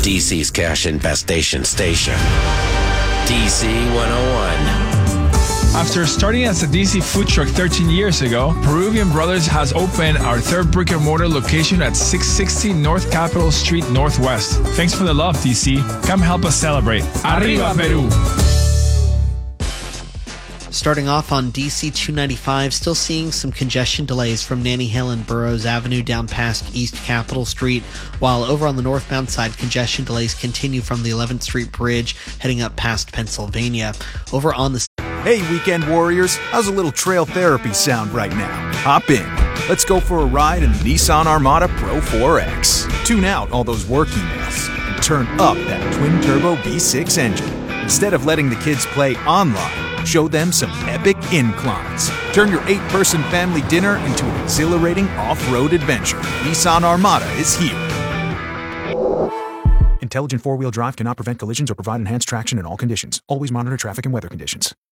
DC's cash infestation station. DC 101. After starting as a DC food truck 13 years ago, Peruvian Brothers has opened our third brick-and-mortar location at 660 North Capitol Street Northwest. Thanks for the love, DC. Come help us celebrate. Arriba, Peru! Starting off on DC 295, still seeing some congestion delays from Nanny Hill and Burroughs Avenue down past East Capitol Street, while over on the northbound side, congestion delays continue from the 11th Street Bridge heading up past Pennsylvania. Over on the Hey, weekend warriors, how's a little trail therapy sound right now? Hop in. Let's go for a ride in the Nissan Armada Pro 4X. Tune out all those work emails and turn up that twin-turbo V6 engine. Instead of letting the kids play online, show them some epic inclines. Turn your 8-person family dinner into an exhilarating off-road adventure. Nissan Armada is here. Intelligent four-wheel drive cannot prevent collisions or provide enhanced traction in all conditions. Always monitor traffic and weather conditions.